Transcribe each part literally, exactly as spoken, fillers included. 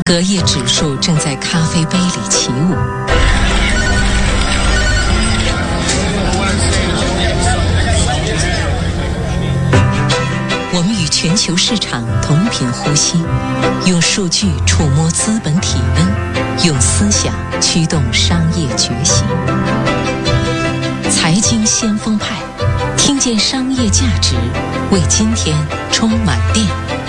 隔夜指数正在咖啡杯里起舞。我们与全球市场同频呼吸，用数据触摸资本体温，用思想驱动商业觉醒。财经先锋派，听见商业价值，为今天充满电。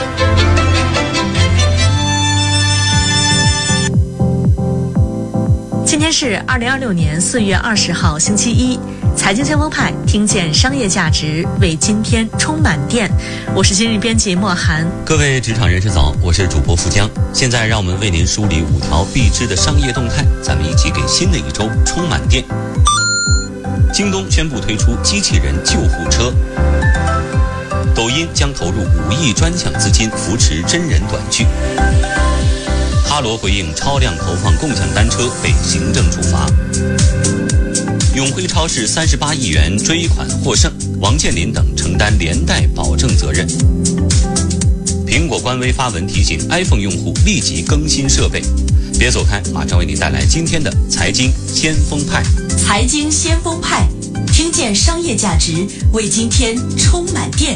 今天是二零二六年四月二十号，星期一。财经先锋派，听见商业价值，为今天充满电。我是今日编辑莫涵。 各位职场人士早，我是主播富江。现在让我们为您梳理五条必知的商业动态，咱们一起给新的一周充满电。京东宣布推出机器人救护车。抖音将投入五亿专项资金扶持真人短剧。哈罗回应超量投放共享单车被行政处罚。永辉超市三十八亿元追款获胜，王健林等承担连带保证责任。苹果官微发文提醒 iPhone 用户立即更新设备。别走开，马上为您带来今天的财经先锋派。 财经先锋派，听见商业价值，为今天充满电。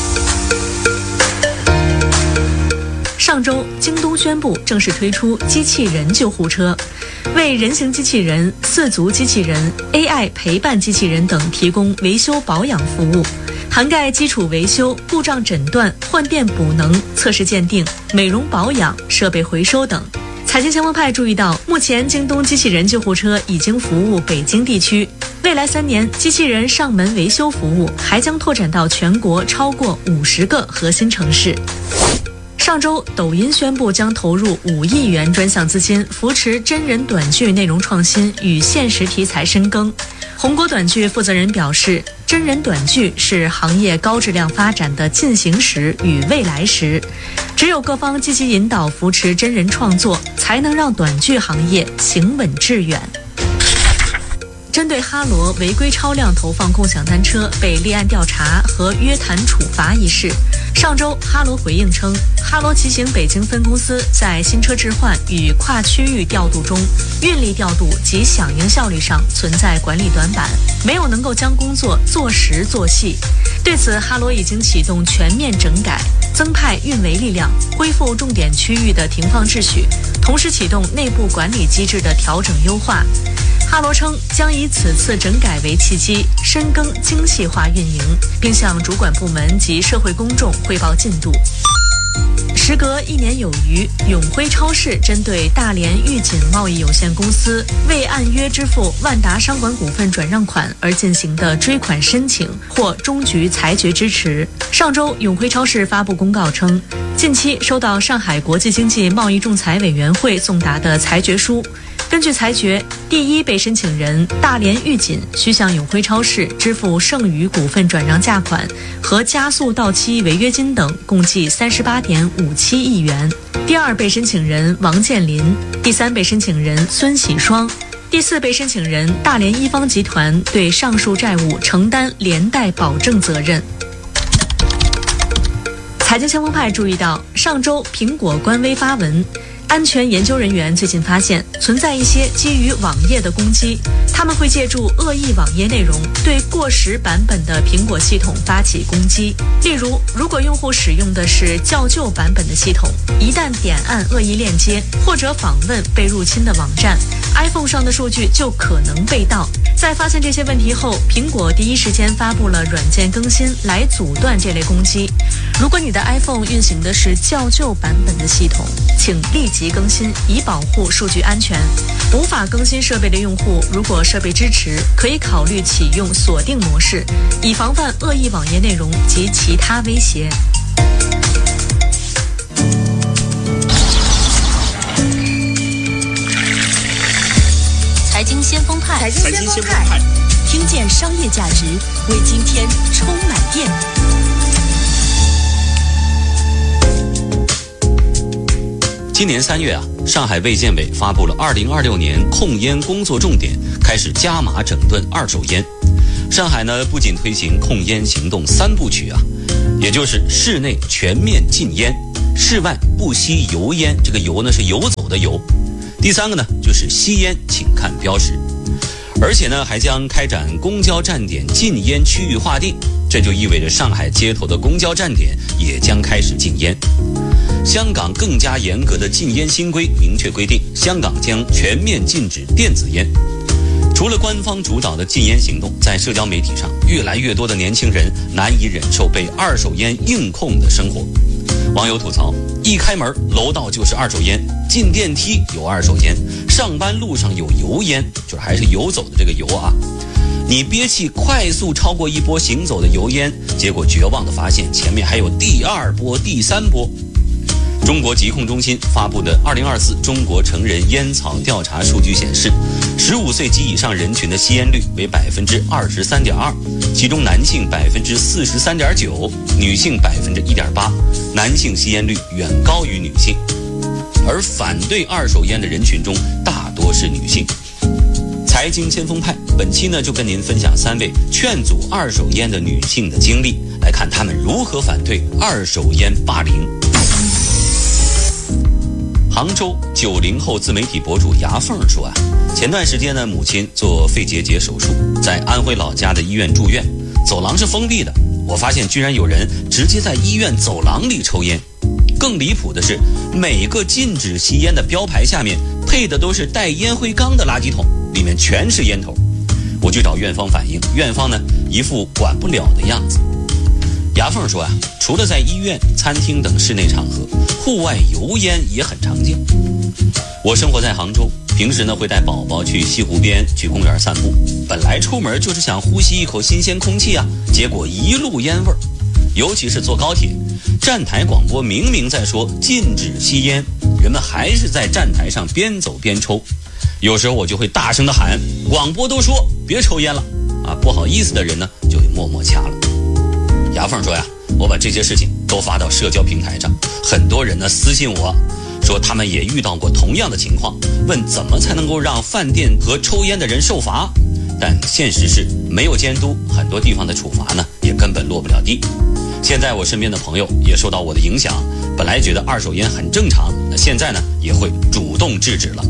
上周，京东宣布正式推出机器人救护车，为人形机器人、四足机器人、A I 陪伴机器人等提供维修保养服务，涵盖基础维修、故障诊断、换电补能、测试鉴定、美容保养、设备回收等。财经先锋派注意到，目前京东机器人救护车已经服务北京地区，未来三年机器人上门维修服务还将拓展到全国超过五十个核心城市。上周，抖音宣布将投入五亿元专项资金扶持真人短剧内容创新与现实题材深耕。红果短剧负责人表示，真人短剧是行业高质量发展的进行时与未来时，只有各方积极引导扶持真人创作，才能让短剧行业行稳致远。针对哈罗违规超量投放共享单车被立案调查和约谈处罚一事，上周哈罗回应称，哈罗骑行北京分公司在新车置换与跨区域调度中，运力调度及响应效率上存在管理短板，没有能够将工作做实做细。对此，哈罗已经启动全面整改，增派运维力量，恢复重点区域的停放秩序，同时启动内部管理机制的调整优化。哈罗称将以此次整改为契机，深耕精细化运营，并向主管部门及社会公众汇报进度。时隔一年有余，永辉超市针对大连御锦贸易有限公司未按约支付万达商管股份转让款而进行的追款申请获中局裁决支持。上周，永辉超市发布公告称，近期收到上海国际经济贸易仲裁委员会送达的裁决书。根据裁决，第一被申请人大连御锦需向永辉超市支付剩余股份转让价款和加速到期违约金等，共计三十八点五七亿元。第二被申请人王健林，第三被申请人孙喜双，第四被申请人大连一方集团对上述债务承担连带保证责任。财经先锋派注意到，上周苹果官微发文，安全研究人员最近发现存在一些基于网页的攻击，他们会借助恶意网页内容对过时版本的苹果系统发起攻击。例如，如果用户使用的是较旧版本的系统，一旦点按恶意链接或者访问被入侵的网站， iPhone 上的数据就可能被盗。在发现这些问题后，苹果第一时间发布了软件更新来阻断这类攻击。如果你的 iPhone 运行的是较旧版本的系统，请立即更新，以保护数据安全。无法更新设备的用户，如果设备支持，可以考虑启用锁定模式，以防范恶意网页内容及其他威胁。 财经先锋派， 财经先锋派，听见商业价值，为今天充满电。 今年三月啊，上海卫健委发布了二零二六年控烟工作重点，开始加码整顿二手烟。上海呢，不仅推行控烟行动三部曲啊，也就是室内全面禁烟， 室外不吸油烟，这个油呢是游走的游。第三个呢就是吸烟请看标识。而且呢还将开展公交站点禁烟区域划定，这就意味着上海街头的公交站点也将开始禁烟。香港更加严格的禁烟新规明确规定，香港将全面禁止电子烟。除了官方主导的禁烟行动，在社交媒体上，越来越多的年轻人难以忍受被二手烟硬控的生活。网友吐槽，一开门楼道就是二手烟，进电梯有二手烟，上班路上有油烟，就是还是游走的这个油啊。你憋气快速超过一波行走的油烟，结果绝望地发现前面还有第二波、第三波。中国疾控中心发布的二零二四中国成人烟草调查数据显示，十五岁及以上人群的吸烟率为百分之二十三点二，其中男性百分之四十三点九，女性百分之一点八，男性吸烟率远高于女性。而反对二手烟的人群中，大多是女性。财经先锋派本期呢就跟您分享三位劝阻二手烟的女性的经历，来看她们如何反对二手烟霸凌。杭州九零后自媒体博主牙凤说啊，前段时间呢，母亲做肺结节手术，在安徽老家的医院住院，走廊是封闭的，我发现居然有人直接在医院走廊里抽烟。更离谱的是，每个禁止吸烟的标牌下面配的都是带烟灰缸的垃圾桶，里面全是烟头。我去找院方反映，院方呢一副管不了的样子。牙凤说啊，除了在医院、餐厅等室内场合，户外油烟也很常见。我生活在杭州，平时呢会带宝宝去西湖边、去公园散步。本来出门就是想呼吸一口新鲜空气啊，结果一路烟味儿。尤其是坐高铁，站台广播明明在说禁止吸烟，人们还是在站台上边走边抽。有时候我就会大声的喊，广播都说别抽烟了啊！不好意思的人呢就会默默掐了。牙凤说呀，我把这些事情都发到社交平台上，很多人呢私信我说他们也遇到过同样的情况，问怎么才能够让饭店和抽烟的人受罚。但现实是没有监督，很多地方的处罚呢也根本落不了地。现在我身边的朋友也受到我的影响，本来觉得二手烟很正常，那现在呢也会主动制止了。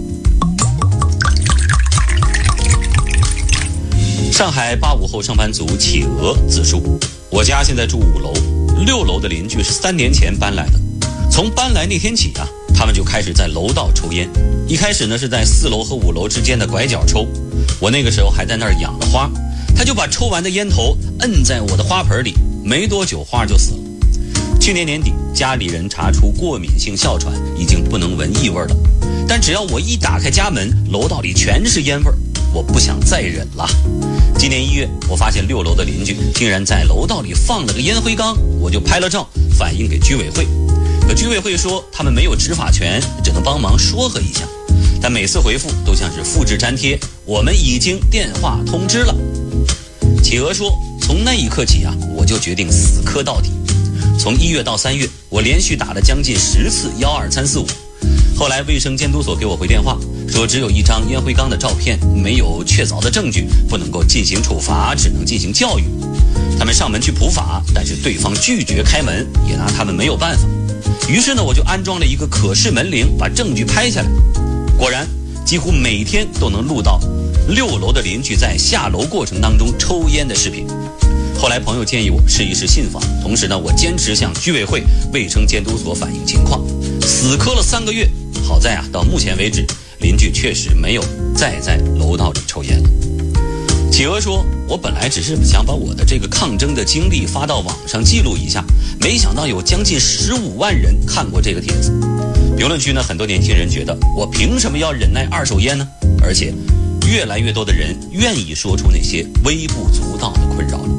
上海八五后上班族企鹅自述，我家现在住五楼，六楼的邻居是三年前搬来的。从搬来那天起啊，他们就开始在楼道抽烟。一开始呢是在四楼和五楼之间的拐角抽，我那个时候还在那儿养了花，他就把抽完的烟头摁在我的花盆里，没多久花就死了。去年年底，家里人查出过敏性哮喘，已经不能闻异味了。但只要我一打开家门，楼道里全是烟味儿，我不想再忍了。今年一月，我发现六楼的邻居竟然在楼道里放了个烟灰缸，我就拍了照反映给居委会。可居委会说他们没有执法权，只能帮忙说和一下，但每次回复都像是复制粘贴，我们已经电话通知了。企鹅说，从那一刻起啊，我就决定死磕到底。从一月到三月，我连续打了将近十次幺二三四五。后来卫生监督所给我回电话，说只有一张烟灰缸的照片，没有确凿的证据，不能够进行处罚，只能进行教育。他们上门去普法，但是对方拒绝开门，也拿他们没有办法。于是呢，我就安装了一个可视门铃，把证据拍下来。果然，几乎每天都能录到六楼的邻居在下楼过程当中抽烟的视频。后来朋友建议我试一试信访，同时呢，我坚持向居委会、卫生监督所反映情况，死磕了三个月。好在啊，到目前为止，邻居确实没有再在楼道里抽烟了。企鹅说，我本来只是想把我的这个抗争的经历发到网上记录一下，没想到有将近十五万人看过这个帖子。评论区呢，很多年轻人觉得我凭什么要忍耐二手烟呢？而且越来越多的人愿意说出那些微不足道的困扰了。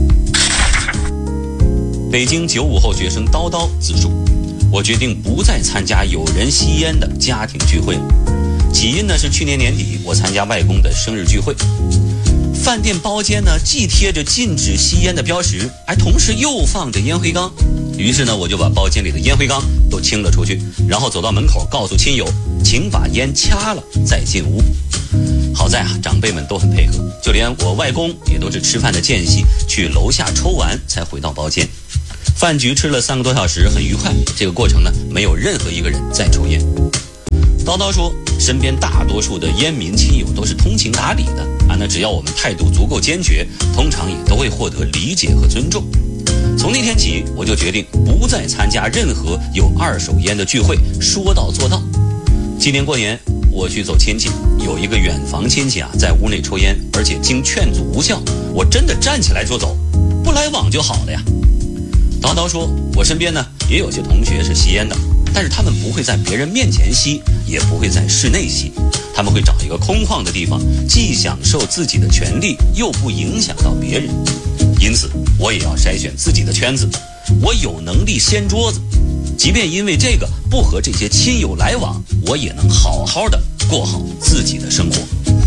北京九五后学生叨叨自述，我决定不再参加有人吸烟的家庭聚会了。起因呢是去年年底我参加外公的生日聚会，饭店包间呢既贴着禁止吸烟的标识，还同时又放着烟灰缸。于是呢我就把包间里的烟灰缸都清了出去，然后走到门口告诉亲友，请把烟掐了再进屋。好在啊长辈们都很配合，就连我外公也都是吃饭的间隙去楼下抽完才回到包间。 饭局吃了三个多小时，很愉快。这个过程呢，没有任何一个人在抽烟。叨叨说，身边大多数的烟民亲友都是通情达理的啊，那只要我们态度足够坚决，通常也都会获得理解和尊重。从那天起，我就决定不再参加任何有二手烟的聚会，说到做到。今年过年，我去走亲戚，有一个远房亲戚啊，在屋内抽烟，而且经劝阻无效，我真的站起来就走，不来往就好了呀。叨叨说，我身边呢也有些同学是吸烟的，但是他们不会在别人面前吸，也不会在室内吸，他们会找一个空旷的地方，既享受自己的权利，又不影响到别人。因此，我也要筛选自己的圈子，我有能力掀桌子，即便因为这个不和这些亲友来往，我也能好好的过好自己的生活。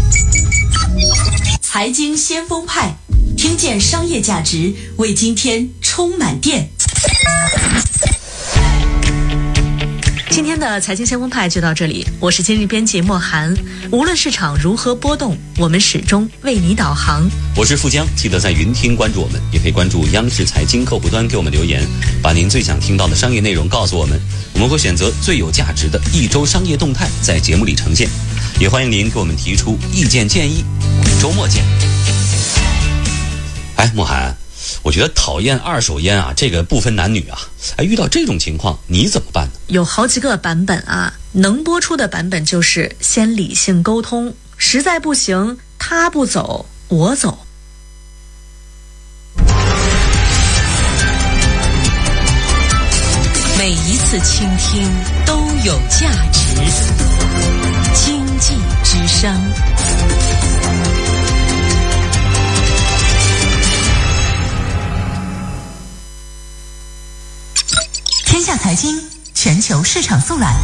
财经先锋派，听见商业价值，为今天充满电。 今天的财经先锋派就到这里，我是今日编辑莫涵。无论市场如何波动，我们始终为你导航。 我是富江，记得在云听关注我们，也可以关注央视财经客户端给我们留言，把您最想听到的商业内容告诉我们，我们会选择最有价值的一周商业动态在节目里呈现。也欢迎您给我们提出意见建议，我们周末见。哎，莫涵，我觉得讨厌二手烟啊，这个不分男女啊。哎，遇到这种情况你怎么办呢？ 有好几个版本啊，能播出的版本就是先理性沟通，实在不行，他不走，我走。 每一次倾听都有价值。经济之声。 天下财经全球市场速览。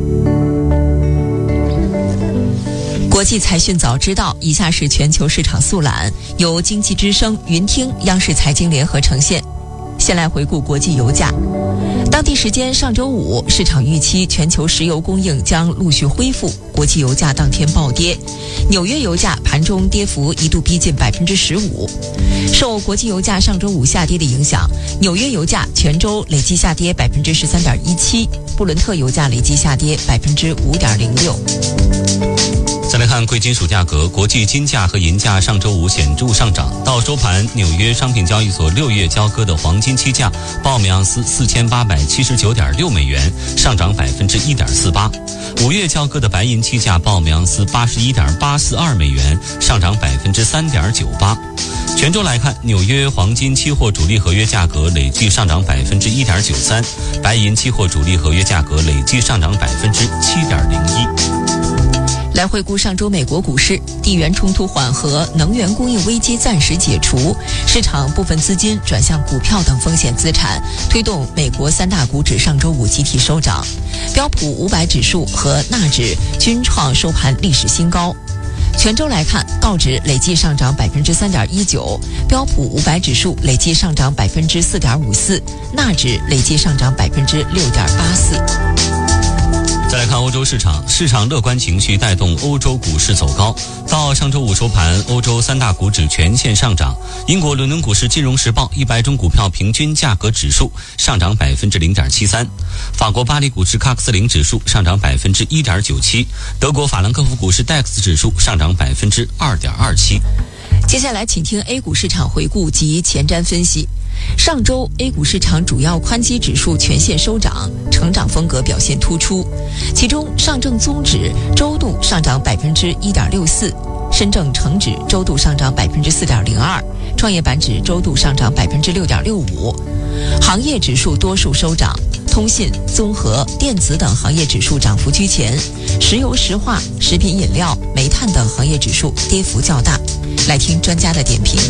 国际财讯早知道，以下是全球市场速览，由经济之声、云听、央视财经联合呈现。先来回顾国际油价。当地时间上周五，市场预期全球石油供应将陆续恢复，国际油价当天暴跌。纽约油价盘中跌幅一度逼近百分之十五。受国际油价上周五下跌的影响，纽约油价全周累计下跌百分之十三点一七，布伦特油价累计下跌百分之五点零六。 再来看贵金属价格，国际金价和银价上周五显著上涨。到收盘，纽约商品交易所六月交割的黄金期价报每盎司四千八百七十九点六美元，上涨百分之一点四八。五月交割的白银期价报每盎司八十一点八四二美元，上涨百分之三点九八。全周来看，纽约黄金期货主力合约价格累计上涨百分之一点九三，白银期货主力合约价格累计上涨百分之七点零一。 来回顾上周美国股市，地缘冲突缓和，能源供应危机暂时解除，市场部分资金转向股票等风险资产，推动美国三大股指上周五集体收涨，标普五百指数和纳指均创收盘历史新高。全周来看，道指累计上涨百分之三点一九，标普五百指数累计上涨百分之四点五四，纳指累计上涨百分之六点八四。 再来看欧洲市场，市场乐观情绪带动欧洲股市走高。到上周五收盘，欧洲三大股指全线上涨。英国伦敦股市金融时报一百种股票平均价格指数上涨百分之零点七三。法国巴黎股市喀克斯林指数上涨百分之一点九七。德国法兰克福股市 D A X 指数上涨百分之二点二七。 接下来，请听 A 股市场回顾及前瞻分析。上周 A 股市场主要宽基指数全线收涨，成长风格表现突出。其中，上证综指周度上涨百分之一点六四，深证成指周度上涨百分之四点零二，创业板指周度上涨百分之六点六五。行业指数多数收涨，通信、综合、电子等行业指数涨幅居前，石油石化、食品饮料、煤炭等行业指数跌幅较大。来听专家的点评。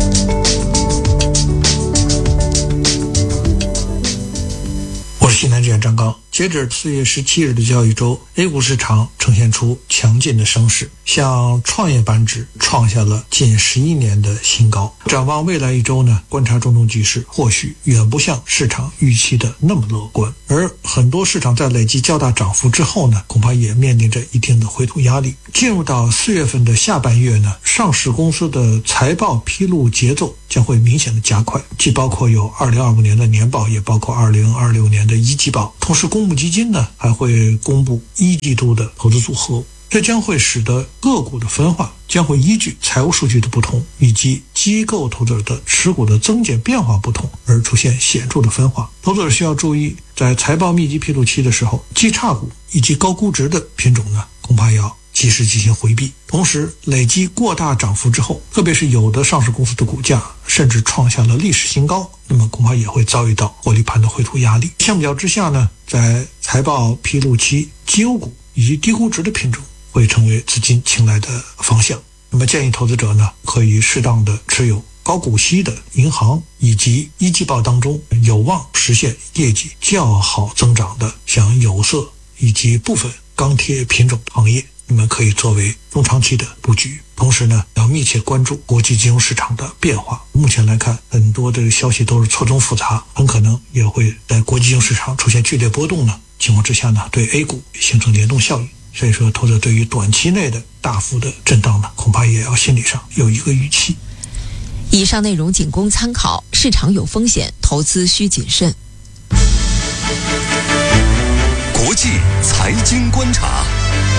我是西南证验站岗。截止四月十七日的交易周 ，A 股市场呈现出强劲的升势，向创业板指创下了近十一年的新高。展望未来一周呢，观察中东局势或许远不像市场预期的那么乐观，而很多市场在累积较大涨幅之后呢，恐怕也面临着一定的回吐压力。进入到四月份的下半月呢，上市公司的财报披露节奏将会明显的加快，既包括有二零二五年的年报，也包括二零二六年的一季报。同时公募基金呢还会公布一季度的投资组合，这将会使得个股的分化将会依据财务数据的不同以及机构投资者的持股的增减变化不同而出现显著的分化。投资者需要注意，在财报密集披露期的时候，绩差股以及高估值的品种呢，恐怕要及时进行回避。同时累积过大涨幅之后，特别是有的上市公司的股价甚至创下了历史新高，那么恐怕也会遭遇到获利盘的回吐压力。相比较之下呢，在财报披露期，绩优股以及低估值的品种会成为资金青睐的方向。那么建议投资者呢，可以适当的持有高股息的银行，以及一季报当中有望实现业绩较好增长的像有色以及部分钢铁品种行业，你们可以作为中长期的布局。同时呢，要密切关注国际金融市场的变化。目前来看，很多的消息都是错综复杂，很可能也会在国际金融市场出现剧烈波动呢。情况之下呢，对 A 股形成联动效应。所以说，投资者对于短期内的大幅的震荡呢，恐怕也要心理上有一个预期。 以上内容仅供参考，市场有风险，投资需谨慎。 国际财经观察。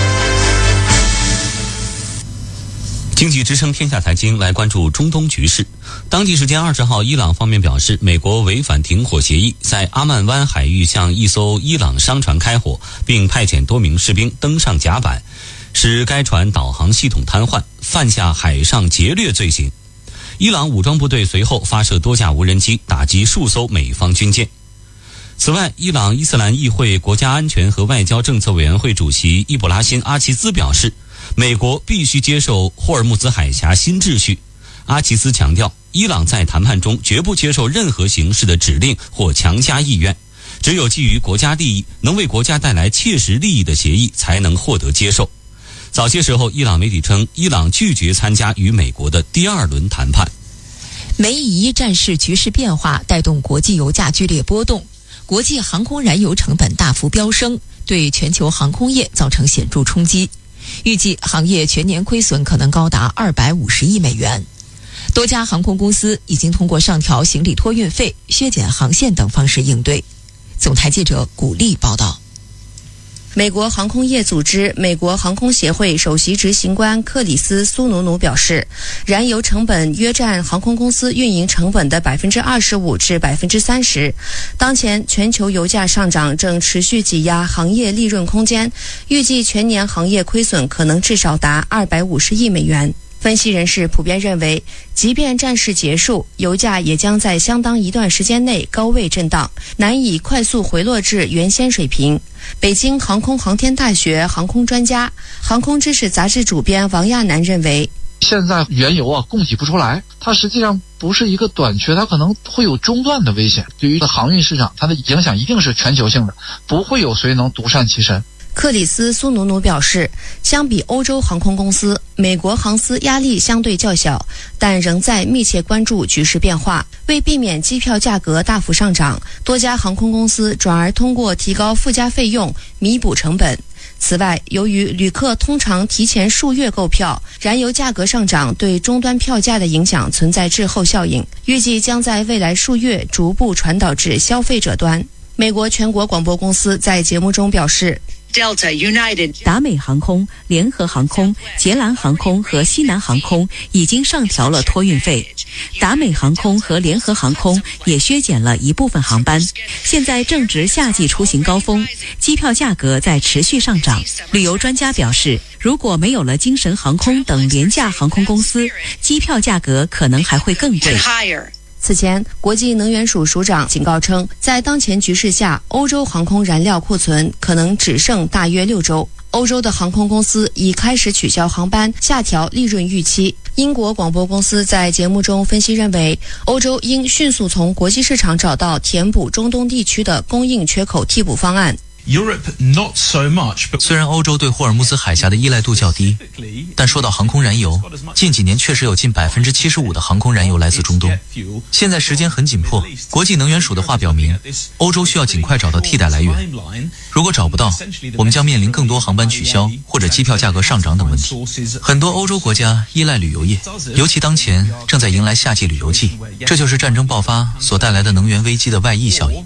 经济之声天下财经来关注中东局势。当地时间二十号，伊朗方面表示，美国违反停火协议，在阿曼湾海域向一艘伊朗商船开火，并派遣多名士兵登上甲板，使该船导航系统瘫痪，犯下海上劫掠罪行。伊朗武装部队随后发射多架无人机，打击数艘美方军舰。此外，伊朗伊斯兰议会国家安全和外交政策委员会主席伊布拉辛·阿齐兹表示，美国必须接受霍尔木兹海峡新秩序。阿齐兹强调，伊朗在谈判中绝不接受任何形式的指令或强加意愿，只有基于国家利益、能为国家带来切实利益的协议才能获得接受。早些时候，伊朗媒体称，伊朗拒绝参加与美国的第二轮谈判。 美以伊战事局势变化带动国际油价剧烈波动，国际航空燃油成本大幅飙升，对全球航空业造成显著冲击。预计行业全年亏损可能高达二百五十亿美元。多家航空公司已经通过上调行李托运费、削减航线等方式应对。总台记者古丽报道。 美国航空业组织美国航空协会首席执行官克里斯·苏努努表示，燃油成本约占航空公司运营成本的百分之二十五至百分之三十。当前全球油价上涨正持续挤压行业利润空间，预计全年行业亏损可能至少达二百五十亿美元。分析人士普遍认为，即便战事结束，油价也将在相当一段时间内高位震荡，难以快速回落至原先水平。北京航空航天大学航空专家、航空知识杂志主编王亚楠认为， 现在原油啊供给不出来，它实际上不是一个短缺，它可能会有中断的危险。对于航运市场，它的影响一定是全球性的，不会有谁能独善其身。 克里斯·苏努努表示，相比欧洲航空公司，美国航司压力相对较小，但仍在密切关注局势变化。为避免机票价格大幅上涨，多家航空公司转而通过提高附加费用弥补成本。此外，由于旅客通常提前数月购票，燃油价格上涨对终端票价的影响存在滞后效应，预计将在未来数月逐步传导至消费者端。美国全国广播公司在节目中表示， Delta United 达美航空、联合航空、捷兰航空和西南航空已经上调了托运费，达美航空和联合航空也削减了一部分航班。现在正值夏季出行高峰，机票价格在持续上涨。旅游专家表示，如果没有了精神航空等廉价航空公司，机票价格可能还会更贵。 此前，国际能源署署长警告称，在当前局势下，欧洲航空燃料库存可能只剩大约六周。 欧洲的航空公司已开始取消航班，下调利润预期。英国广播公司在节目中分析认为，欧洲应迅速从国际市场找到填补中东地区的供应缺口替补方案。 虽然欧洲对霍尔木兹海峡的依赖度较低，但说到航空燃油，近几年确实有近百分之七十五的航空燃油来自中东。现在时间很紧迫，国际能源署的话表明，欧洲需要尽快找到替代来源。如果找不到，我们将面临更多航班取消或者机票价格上涨等问题。很多欧洲国家依赖旅游业，尤其当前正在迎来夏季旅游季，这就是战争爆发所带来的能源危机的外溢效应。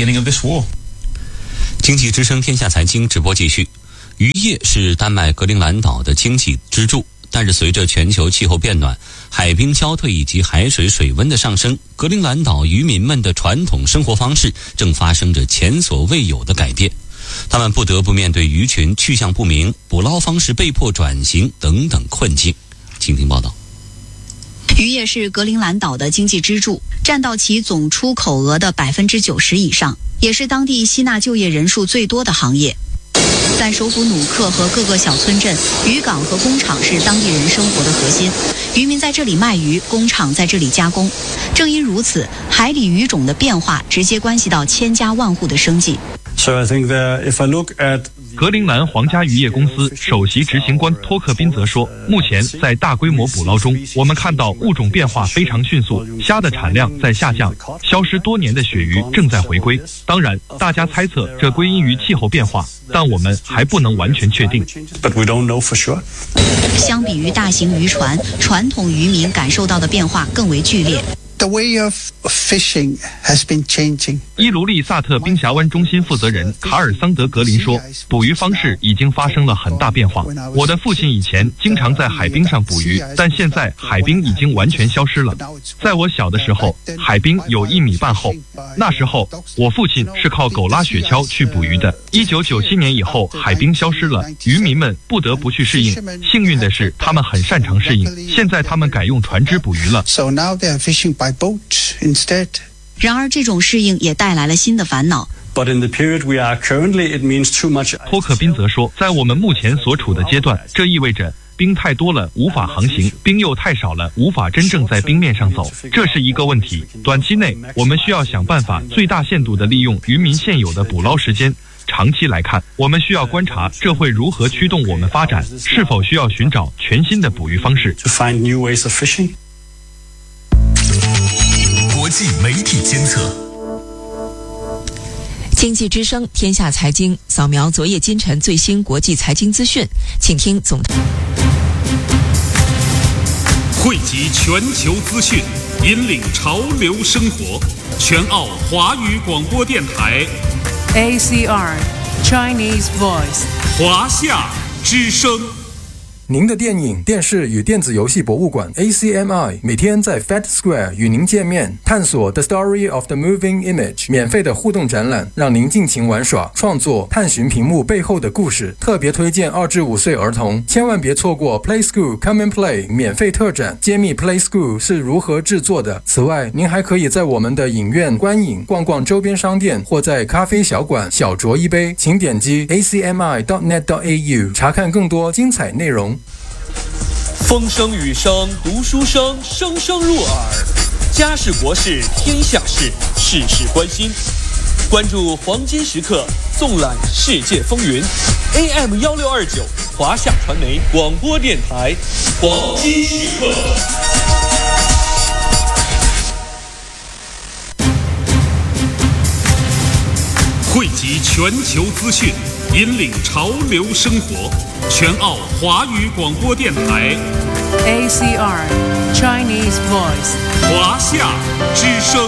经济之声天下财经直播继续。渔业是丹麦格陵兰岛的经济支柱，但是随着全球气候变暖、海冰消退以及海水水温的上升，格陵兰岛渔民们的传统生活方式正发生着前所未有的改变。他们不得不面对鱼群去向不明、捕捞方式被迫转型等等困境。请听报道。 渔业是格陵兰岛的经济支柱，占到其总出口额的百分之九十以上，也是当地吸纳就业人数最多的行业。在首府努克和各个小村镇，渔港和工厂是当地人生活的核心。渔民在这里卖鱼，工厂在这里加工。正因如此，海里鱼种的变化直接关系到千家万户的生计。 So I think that if I look at 格陵兰皇家渔业公司首席执行官托克宾则说，目前在大规模捕捞中，我们看到物种变化非常迅速，虾的产量在下降，消失多年的鳕鱼正在回归。当然，大家猜测这归因于气候变化，但我们还不能完全确定。 But we don't know for sure. 相比于大型渔船，传统渔民感受到的变化更为剧烈。 The way of fishing has been changing. 伊卢利萨特冰峡湾中心负责人卡尔桑德格林说，捕鱼方式已经发生了很大变化。我的父亲以前经常在海冰上捕鱼，但现在海冰已经完全消失了。在我小的时候，海冰有一米半厚，那时候我父亲是靠狗拉雪橇去捕鱼的。一九九七年以后，海冰消失了，渔民们不得不去适应。幸运的是，他们很擅长适应，现在他们改用船只捕鱼了。 So now they are fishing by boat instead. 然而，这种适应也带来了新的烦恼。 But in the period we are currently, it means too much. 托克宾则说，在我们目前所处的阶段，这意味着冰太多了，无法航行；冰又太少了，无法真正在冰面上走。这是一个问题。短期内，我们需要想办法最大限度地利用渔民现有的捕捞时间。长期来看，我们需要观察这会如何驱动我们发展，是否需要寻找全新的捕鱼方式。 To find new ways of fishing. 国际媒体监测。 经济之声天下财经扫描昨夜今晨最新国际财经资讯，请听总。 汇集全球资讯，引领潮流生活。全澳华语广播电台 A C R Chinese Voice 华夏之声。 您的电影、电视与电子游戏博物馆 A C M I 每天在 Fed Square 与您见面，探索 The Story of the Moving Image 免费的互动展览，让您尽情玩耍、创作，探寻屏幕背后的故事。特别推荐二至五岁儿童，千万别错过 Play School Come and Play 免费特展，揭秘 Play School 是如何制作的。此外，您还可以在我们的影院观影、逛逛周边商店，或在咖啡小馆小酌一杯。请点击 A C M I dot net dot A U 查看更多精彩内容。 风声雨声读书声，声声入耳。家事国事天下事，事事关心。关注黄金时刻，纵览世界风云。A M 一六二九华夏传媒广播电台，黄金时刻。 汇集全球资讯，引领潮流生活。全澳华语广播电台 A C R Chinese Voice 华夏之声。